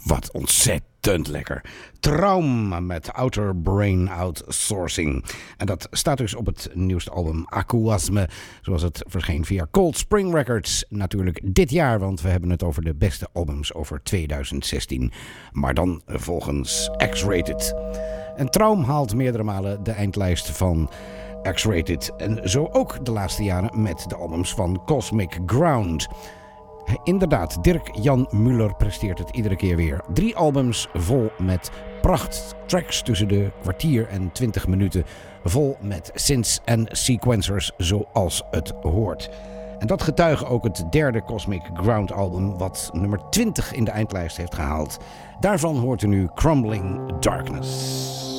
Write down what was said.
Wat ontzettend lekker. Traum met Outer Brain Outsourcing. En dat staat dus op het nieuwste album Aquasme, zoals het verscheen via Cold Spring Records. Natuurlijk dit jaar, want we hebben het over de beste albums over 2016. Maar dan volgens X-Rated. En Traum haalt meerdere malen de eindlijst van X-Rated. En zo ook de laatste jaren met de albums van Cosmic Ground. Inderdaad, Dirk-Jan Müller presteert het iedere keer weer. 3 albums vol met prachttracks tussen de kwartier en 20 minuten. Vol met synths en sequencers zoals het hoort. En dat getuige ook het derde Cosmic Ground album, wat nummer 20 in de eindlijst heeft gehaald. Daarvan hoort u nu Crumbling Darkness.